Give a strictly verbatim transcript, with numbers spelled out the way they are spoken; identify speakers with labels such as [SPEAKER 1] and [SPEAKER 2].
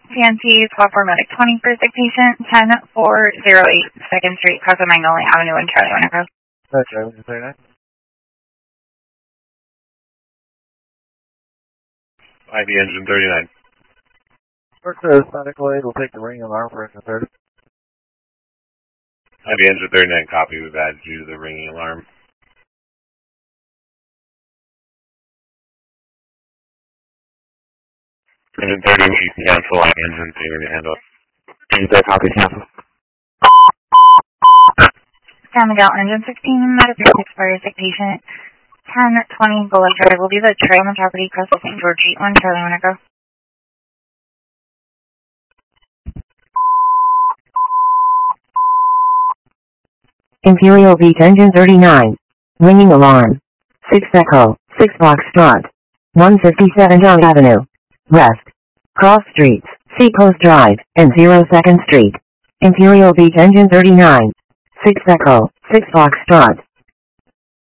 [SPEAKER 1] C N T twelve four Medic twenty for sick patient, ten four oh eight second Street, cross of Magnolia Avenue in Charlie Winneco.
[SPEAKER 2] That's right, engine thirty-nine.
[SPEAKER 3] I V engine thirty-nine.
[SPEAKER 2] Work for the medical aid, we'll take the ring alarm for engine thirty.
[SPEAKER 3] I V engine thirty-nine, copy, we've added you to the ringing alarm. Engine thirty, we can cancel on engine three to handle.
[SPEAKER 2] Engine thirty, copy, cancel.
[SPEAKER 1] San Miguel engine sixteen, Medic six for sick patient, ten twenty Bullet Drive will be the Trailman property across the Saint George Street, one Charlie Winneco.
[SPEAKER 4] Imperial Beach engine thirty-nine. Ringing alarm. six Echo, six Foxtrot. one fifty-seven John Avenue. West. Cross Streets, Seacoast Drive, and zero second Street. Imperial Beach engine thirty-nine. six Echo, six Foxtrot.